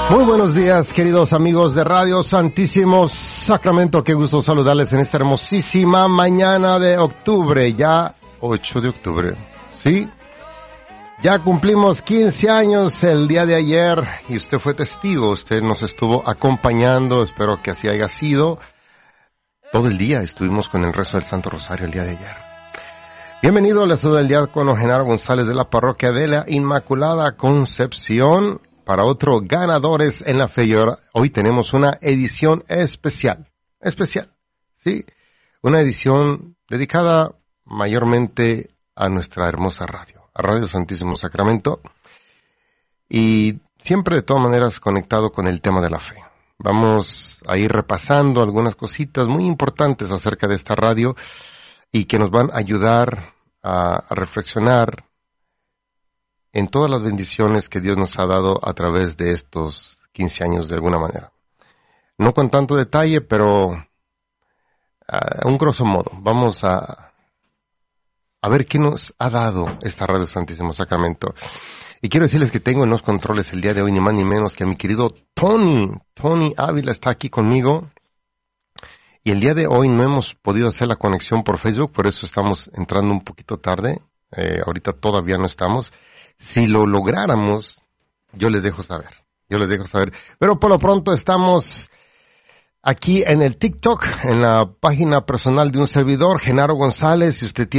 Muy buenos días, queridos amigos de Radio Santísimo Sacramento. Qué gusto saludarles en esta hermosísima mañana de octubre, ya 8 de octubre. ¿Sí? Ya cumplimos 15 años el día de ayer y usted fue testigo, usted nos estuvo acompañando, espero que así haya sido. Todo el día estuvimos con el rezo del Santo Rosario el día de ayer. Bienvenido, les saluda el diácono Genaro González de la parroquia de la Inmaculada Concepción. Para otro Ganadores en la Fe, hoy tenemos una edición especial, ¿sí? Una edición dedicada mayormente a nuestra hermosa radio, a Radio Santísimo Sacramento, y siempre de todas maneras conectado con el tema de la fe. Vamos a ir repasando algunas cositas muy importantes acerca de esta radio y que nos van a ayudar a reflexionar en todas las bendiciones que Dios nos ha dado a través de estos 15 años de alguna manera. No con tanto detalle, pero un grosso modo. Vamos a ver qué nos ha dado esta Radio Santísimo Sacramento. Y quiero decirles que tengo en los controles el día de hoy ni más ni menos que a mi querido Tony Ávila está aquí conmigo. Y el día de hoy no hemos podido hacer la conexión por Facebook, por eso estamos entrando un poquito tarde. Ahorita todavía no estamos. Si lo lográramos, yo les dejo saber. Pero por lo pronto estamos aquí en el TikTok, en la página personal de un servidor, Genaro González. Si usted tiene